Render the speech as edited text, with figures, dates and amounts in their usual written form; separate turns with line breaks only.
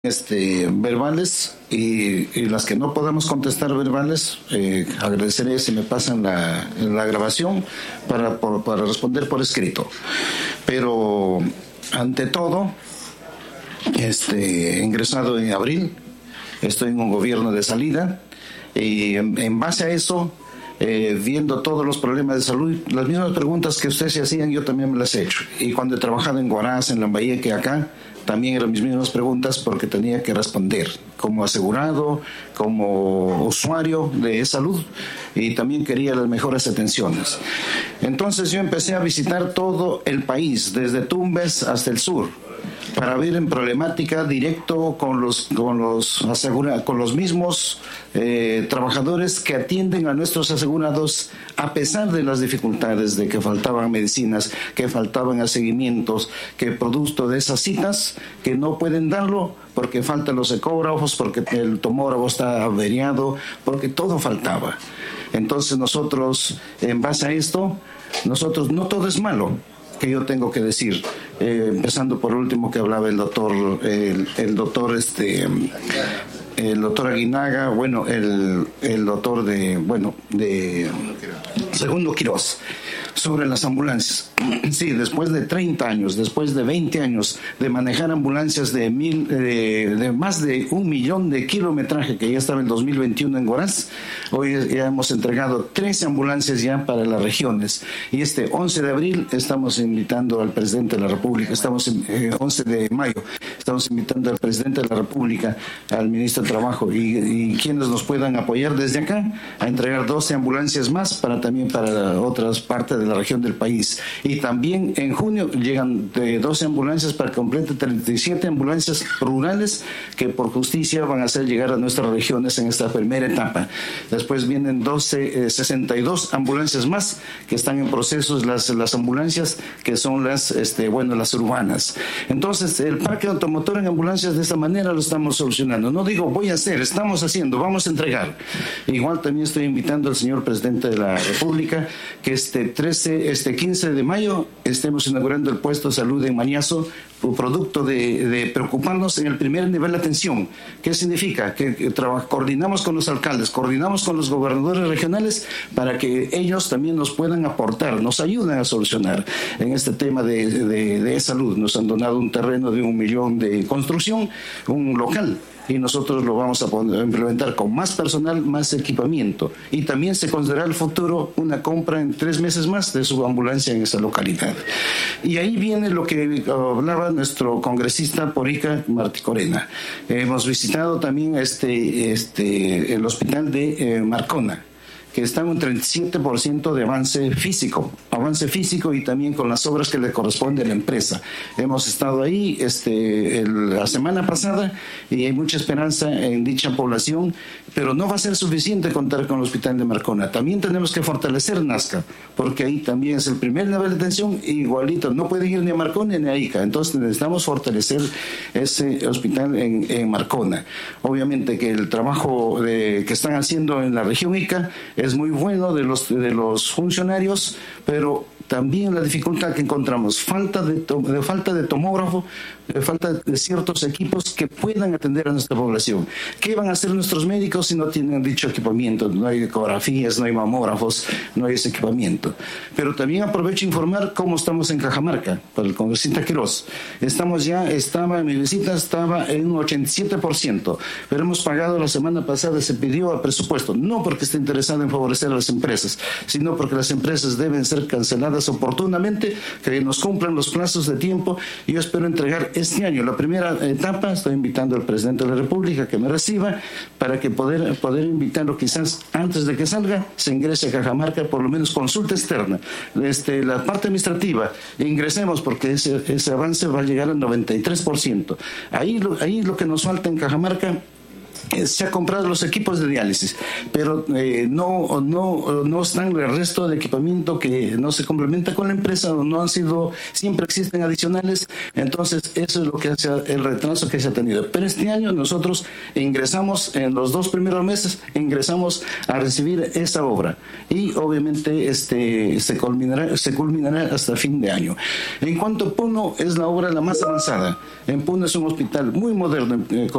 verbales y las que no podamos contestar verbales, agradeceré si me pasan la grabación para responder por escrito. Pero ante todo, ingresado en abril, estoy en un gobierno de salida y en base a eso, viendo todos los problemas de salud, las mismas preguntas que ustedes se hacían, yo también me las he hecho. Y cuando he trabajado en Huaraz, en Lambayeque, acá, también eran mis mismas preguntas porque tenía que responder como asegurado, como usuario de salud, y también quería las mejores atenciones. Entonces yo empecé a visitar todo el país, desde Tumbes hasta el sur, para ver en problemática directo con los mismos trabajadores que atienden a nuestros asegurados, a pesar de las dificultades de que faltaban medicinas, que faltaban seguimientos, que producto de esas citas que no pueden darlo porque faltan los ecógrafos, porque el tomógrafo está averiado, porque todo faltaba. Entonces nosotros, en base a esto, no todo es malo, que yo tengo que decir, empezando por último que hablaba el doctor Aguinaga, bueno, el doctor de Segundo Quirós, sobre las ambulancias. Sí, después de 30 años, después de 20 años de manejar ambulancias de más de 1 millón de kilometraje, que ya estaba en 2021 en Huaraz, hoy ya hemos entregado 13 ambulancias ya para las regiones. Y 11 de abril estamos invitando al presidente de la República, 11 de mayo, estamos invitando al presidente de la República, al ministro de Trabajo y quienes nos puedan apoyar desde acá a entregar 12 ambulancias más también para otras partes de la región del país. Y también en junio llegan 12 ambulancias para completar 37 ambulancias rurales que por justicia van a hacer llegar a nuestras regiones en esta primera etapa. Después vienen 62 ambulancias más que están en procesos, las ambulancias que son las urbanas. Entonces el parque automotor en ambulancias de esta manera lo estamos solucionando. No digo voy a hacer, estamos haciendo, vamos a entregar. Igual también estoy invitando al señor presidente de la República que 15 de mayo estemos inaugurando el puesto de salud en Mañazo, producto de preocuparnos en el primer nivel de atención. ¿Qué significa? Que coordinamos con los alcaldes, coordinamos con los gobernadores regionales para que ellos también nos puedan aportar, nos ayuden a solucionar en este tema de salud. Nos han donado un terreno de 1 millón de construcción, un local, y nosotros lo vamos a implementar con más personal, más equipamiento, y también se considera el futuro una compra en 3 meses más de su ambulancia en esa localidad. Y ahí viene lo que hablaba nuestro congresista Porica Martí Corena. Hemos visitado también el hospital de Marcona, que está en un 37% de avance físico y también con las obras que le corresponde a la empresa. Hemos estado ahí la semana pasada y hay mucha esperanza en dicha población, pero no va a ser suficiente contar con el hospital de Marcona. También tenemos que fortalecer Nazca, porque ahí también es el primer nivel de atención, igualito, no pueden ir ni a Marcona ni a Ica, entonces necesitamos fortalecer ese hospital en Marcona. Obviamente que el trabajo que están haciendo en la región Ica es muy bueno de los funcionarios, pero también la dificultad que encontramos, falta de tomógrafo, falta de ciertos equipos que puedan atender a nuestra población. ¿Qué van a hacer nuestros médicos si no tienen dicho equipamiento? No hay ecografías, no hay mamógrafos, no hay ese equipamiento. Pero también aprovecho informar cómo estamos en Cajamarca, para el congresista Quirós. En mi visita estaba en un 87%, pero hemos pagado la semana pasada, se pidió a presupuesto, no porque esté interesado en favorecer a las empresas, sino porque las empresas deben ser canceladas oportunamente, que nos cumplan los plazos de tiempo, y yo espero entregar este año la primera etapa. Estoy invitando al presidente de la República que me reciba para que poder invitarlo, quizás antes de que salga se ingrese a Cajamarca, por lo menos consulta externa, la parte administrativa, ingresemos, porque ese avance va a llegar al 93%. Ahí lo que nos falta en Cajamarca se ha comprado los equipos de diálisis, pero no están el resto de equipamiento que no se complementa con la empresa, o no han sido, siempre existen adicionales. Entonces eso es lo que hace el retraso que se ha tenido. Pero este año nosotros ingresamos, en los 2 primeros meses, ingresamos a recibir esa obra, y obviamente se culminará hasta fin de año. En cuanto a Puno, es la obra la más avanzada. En Puno es un hospital muy moderno,